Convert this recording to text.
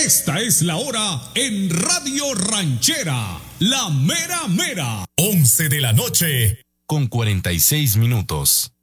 Esta es la hora en Radio Ranchera, la mera mera. 11 de la noche, con 46 minutos.